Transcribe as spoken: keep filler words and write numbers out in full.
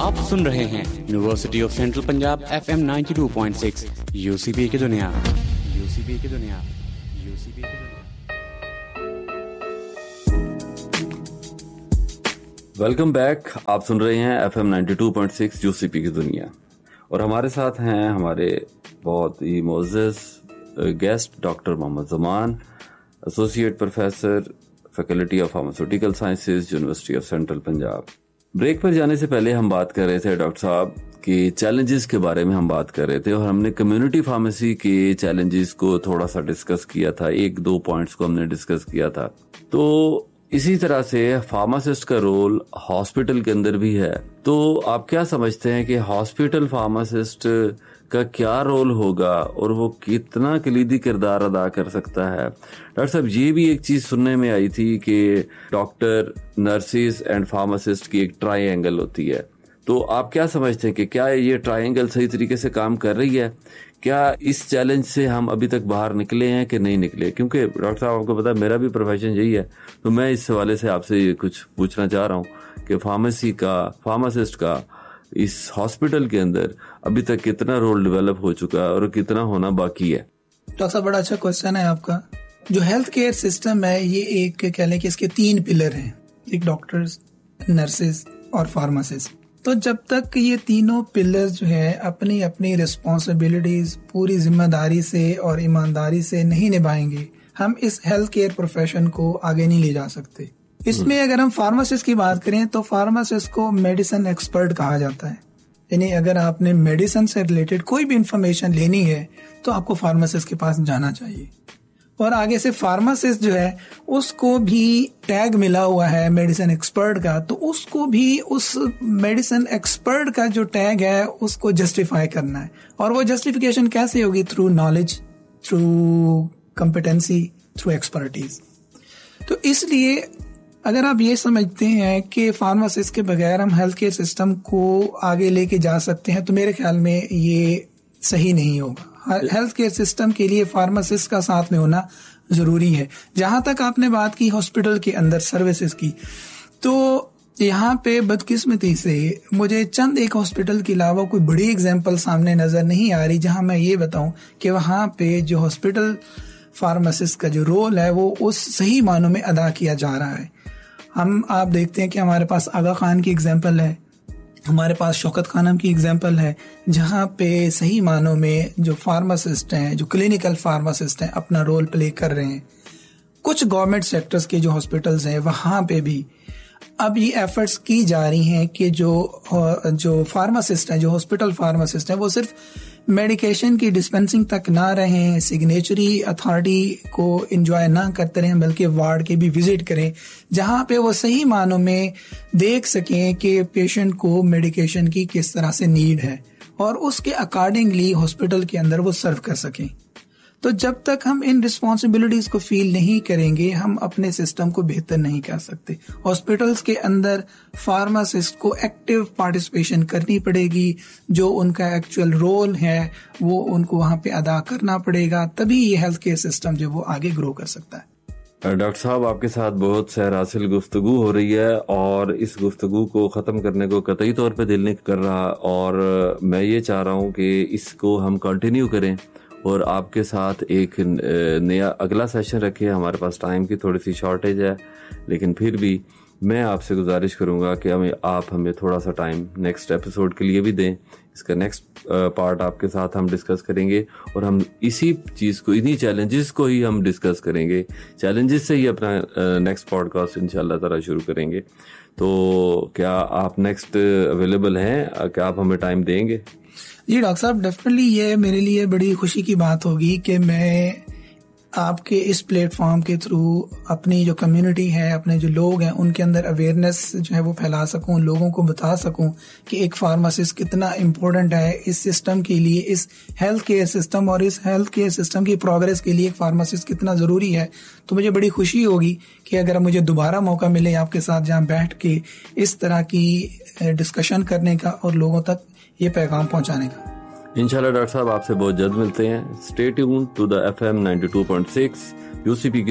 آپ سن رہے ہیں university of central Punjab F M ninety two point six you سی پی کی دنیا یو سی پی کی دنیا یو سی پی کی دنیا ویلکم بیک. آپ سن رہے ہیں F M ninety two point six you سی پی کی دنیا, اور ہمارے ساتھ ہیں ہمارے بہت ہی معزز guest doctor Muhammad Zaman, associate professor faculty of pharmaceutical sciences, university of central Punjab. Break پر جانے سے پہلے ہم بات کر رہے تھے ڈاکٹر صاحب کہ چیلنجز کے بارے میں ہم بات کر رہے تھے, اور ہم نے کمیونٹی فارمیسی کے چیلنجز کو تھوڑا سا ڈسکس کیا تھا, ایک دو پوائنٹس کو ہم نے ڈسکس کیا تھا. تو اسی طرح سے فارماسسٹ کا رول ہاسپٹل کے اندر بھی ہے. تو آپ کیا سمجھتے ہیں کہ ہاسپٹل فارماسسٹ کا کیا رول ہوگا اور وہ کتنا کلیدی کردار ادا کر سکتا ہے؟ ڈاکٹر صاحب, یہ بھی ایک چیز سننے میں آئی تھی کہ ڈاکٹر, نرسز اینڈ فارماسسٹ کی ایک ٹرائی اینگل ہوتی ہے. تو آپ کیا سمجھتے ہیں کہ کیا یہ ٹرائی اینگل صحیح طریقے سے کام کر رہی ہے؟ کیا اس چیلنج سے ہم ابھی تک باہر نکلے ہیں کہ نہیں نکلے؟ کیونکہ ڈاکٹر صاحب آپ کو پتا ہے میرا بھی پروفیشن یہی ہے, تو میں اس حوالے سے آپ سے کچھ پوچھنا چاہ رہا ہوں کہ فارمیسی کا, فارماسسٹ کا اس ہاسپٹل کے اندر ابھی تک کتنا رول ڈیولپ ہو چکا ہے اور کتنا ہونا باقی ہے؟ ڈاکٹر صاحب بڑا اچھا کوشچن ہے آپ کا. جو ہیلتھ کیئر سسٹم ہے یہ ایک کہہ لیں کہ اس کے تین پلر ہیں, ایک ڈاکٹرز, نرسز اور فارماسسٹ. تو جب تک یہ تینوں پلر جو ہے اپنی اپنی رسپانسبلٹیز پوری ذمہ داری سے اور ایمانداری سے نہیں نبھائیں گے, ہم اس ہیلتھ کیئر پروفیشن کو آگے نہیں لے جا سکتے. اس میں اگر ہم فارماسسٹ کی بات کریں تو فارماسسٹ کو میڈیسن ایکسپرٹ کہا جاتا ہے. یعنی اگر آپ نے میڈیسن سے ریلیٹڈ کوئی بھی انفارمیشن لینی ہے تو آپ کو فارماسسٹ کے پاس جانا چاہیے. اور آگے سے فارماسسٹ جو ہے اس کو بھی ٹیگ ملا ہوا ہے میڈیسن ایکسپرٹ کا, تو اس کو بھی اس میڈیسن ایکسپرٹ کا جو ٹیگ ہے اس کو جسٹیفائی کرنا ہے. اور وہ جسٹیفیکیشن کیسے ہوگی؟ Through knowledge, through competency, through expertise. تو اس لیے اگر آپ یہ سمجھتے ہیں کہ فارماسسٹ کے بغیر ہم ہیلتھ کیئر سسٹم کو آگے لے کے جا سکتے ہیں, تو میرے خیال میں یہ صحیح نہیں ہوگا. ہیلتھ کیئر سسٹم کے لیے فارماسسٹ کا ساتھ میں ہونا ضروری ہے. جہاں تک آپ نے بات کی ہاسپٹل کے اندر سروسز کی, تو یہاں پہ بدقسمتی سے مجھے چند ایک ہاسپٹل کے علاوہ کوئی بڑی اگزامپل سامنے نظر نہیں آ رہی جہاں میں یہ بتاؤں کہ وہاں پہ جو ہاسپٹل فارماسسٹ کا جو رول ہے وہ اس صحیح معنوں میں ادا کیا جا رہا ہے. ہم آپ دیکھتے ہیں کہ ہمارے پاس آغا خان کی اگزامپل ہے, ہمارے پاس شوکت خانم کی اگزامپل ہے, جہاں پہ صحیح معنوں میں جو فارماسسٹ ہیں, جو کلینکل فارماسسٹ ہیں, اپنا رول پلے کر رہے ہیں. کچھ گورنمنٹ سیکٹرز کے جو ہاسپٹلز ہیں وہاں پہ بھی اب یہ ایفرٹس کی جا رہی ہیں کہ جو جو فارماسسٹ ہیں, جو ہاسپٹل فارماسسٹ ہیں, وہ صرف میڈیکیشن کی ڈسپینسنگ تک نہ رہیں, سگنیچری اتھارٹی کو انجوائے نہ کرتے رہیں, بلکہ وارڈ کے بھی وزٹ کریں جہاں پہ وہ صحیح معنوں میں دیکھ سکیں کہ پیشنٹ کو میڈیکیشن کی کس طرح سے نیڈ ہے اور اس کے اکارڈنگلی ہاسپٹل کے اندر وہ سرو کر سکیں. تو جب تک ہم ان رسپانسبلٹیز کو فیل نہیں کریں گے ہم اپنے سسٹم کو بہتر نہیں کر سکتے. ہاسپٹلز کے اندر فارماسسٹ کو ایکٹیو پارٹیسپیشن کرنی پڑے گی, جو ان کا ایکچوئل رول ہے وہ ان کو وہاں پہ ادا کرنا پڑے گا, تبھی یہ ہیلتھ کیئر سسٹم جو وہ آگے گرو کر سکتا ہے. ڈاکٹر صاحب آپ کے ساتھ بہت سیر حاصل گفتگو ہو رہی ہے, اور اس گفتگو کو ختم کرنے کو قطعی طور پہ دل نہیں کر رہا, اور میں یہ چاہ رہا ہوں کہ اس کو ہم کنٹینیو کریں اور آپ کے ساتھ ایک نیا اگلا سیشن رکھے. ہمارے پاس ٹائم کی تھوڑی سی شارٹیج ہے, لیکن پھر بھی میں آپ سے گزارش کروں گا کہ ہمیں آپ ہمیں تھوڑا سا ٹائم نیکسٹ ایپیسوڈ کے لیے بھی دیں. اس کا نیکسٹ پارٹ آپ کے ساتھ ہم ڈسکس کریں گے, اور ہم اسی چیز کو, انہی چیلنجز کو ہی ہم ڈسکس کریں گے. چیلنجز سے ہی اپنا نیکسٹ پوڈ کاسٹ ان شاء اللہ تعالیٰ شروع کریں گے. تو کیا آپ نیکسٹ اویلیبل ہیں؟ کیا آپ ہمیں ٹائم دیں گے؟ جی ڈاکٹر صاحب, ڈیفینیٹلی یہ میرے لیے بڑی خوشی کی بات ہوگی کہ میں آپ کے اس پلیٹ فارم کے تھرو اپنی جو کمیونٹی ہے, اپنے جو لوگ ہیں, ان کے اندر اویئرنیس جو ہے وہ پھیلا سکوں, لوگوں کو بتا سکوں کہ ایک فارماسسٹ کتنا امپورٹنٹ ہے اس سسٹم کے لیے, اس ہیلتھ کیئر سسٹم اور اس ہیلتھ کیئر سسٹم کی پروگرس کے لیے ایک فارماسسٹ کتنا ضروری ہے. تو مجھے بڑی خوشی ہوگی کہ اگر مجھے دوبارہ موقع ملے آپ کے ساتھ جہاں بیٹھ کے اس طرح کی ڈسکشن کرنے کا اور لوگوں تک یہ پیغام پہنچانے کا. انشاءاللہ ڈاکٹر صاحب آپ سے بہت جلد ملتے ہیں. Stay tuned to the F M ninety two point six you C P